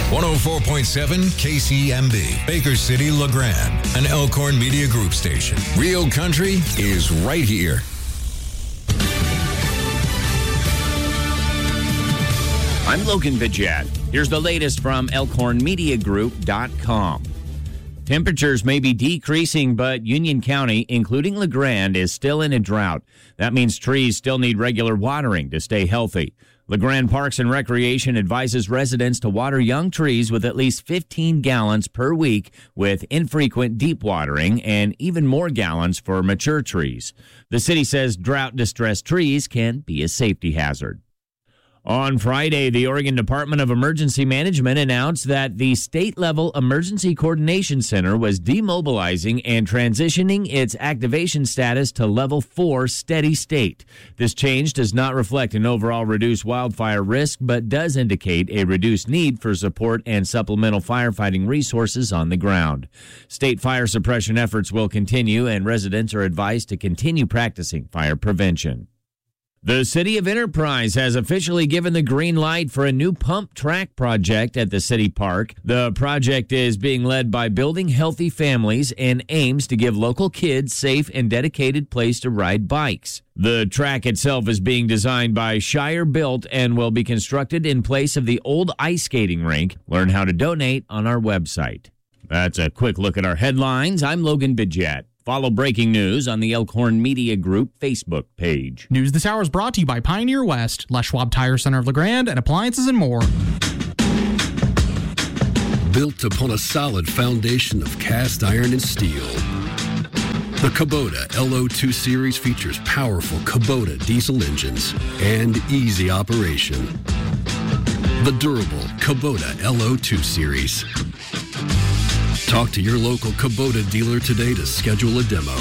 104.7 KCMB, Baker City, LeGrand, an Elkhorn Media Group station. Real country is right here. I'm Logan Vidjat. Here's the latest from ElkhornMediaGroup.com. Temperatures may be decreasing, but Union County, including LeGrand, is still in a drought. That means trees still need regular watering to stay healthy. LeGrand Parks and Recreation advises residents to water young trees with at least 15 gallons per week with infrequent deep watering and even more gallons for mature trees. The city says drought-distressed trees can be a safety hazard. On Friday, the Oregon Department of Emergency Management announced that the state-level Emergency Coordination Center was demobilizing and transitioning its activation status to Level 4 steady state. This change does not reflect an overall reduced wildfire risk, but does indicate a reduced need for support and supplemental firefighting resources on the ground. State fire suppression efforts will continue, and residents are advised to continue practicing fire prevention. The City of Enterprise has officially given the green light for a new pump track project at the city park. The project is being led by Building Healthy Families and aims to give local kids safe and dedicated place to ride bikes. The track itself is being designed by Shire Built and will be constructed in place of the old ice skating rink. Learn how to donate on our website. That's a quick look at our headlines. I'm Logan Vidjat. Follow breaking news on the Elkhorn Media Group Facebook page. News this hour is brought to you by Pioneer West, Les Schwab Tire Center of LeGrand, and appliances and more. Built upon a solid foundation of cast iron and steel, the Kubota LO2 Series features powerful Kubota diesel engines and easy operation. The durable Kubota LO2 Series. Talk to your local Kubota dealer today to schedule a demo.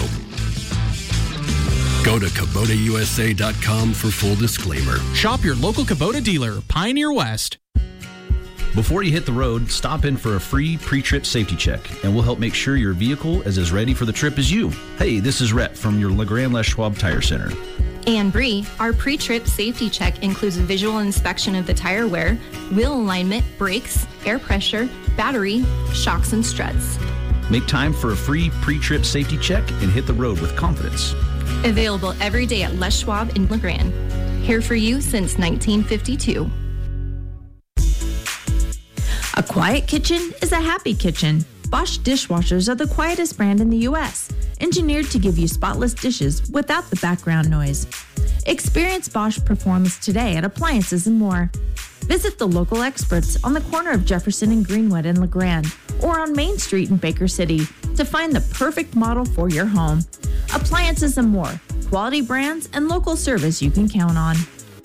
Go to KubotaUSA.com for full disclaimer. Shop your local Kubota dealer, Pioneer West. Before you hit the road, stop in for a free pre-trip safety check, and we'll help make sure your vehicle is as ready for the trip as you. Hey, this is Rhett from your LeGrand Les Schwab Tire Center. And Bree, our pre-trip safety check includes a visual inspection of the tire wear, wheel alignment, brakes, air pressure, battery, shocks, and struts. Make time for a free pre-trip safety check and hit the road with confidence. Available every day at Les Schwab in LeGrand. Here for you since 1952. A quiet kitchen is a happy kitchen. Bosch dishwashers are the quietest brand in the U.S., engineered to give you spotless dishes without the background noise. Experience Bosch performance today at Appliances and More. Visit the local experts on the corner of Jefferson and Greenwood in LeGrand or on Main Street in Baker City to find the perfect model for your home. Appliances and More, quality brands and local service you can count on.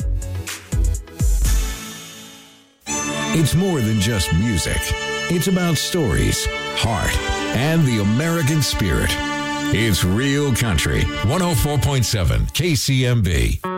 It's more than just music. It's about stories, heart, and the American spirit. It's Real Country, 104.7 KCMB.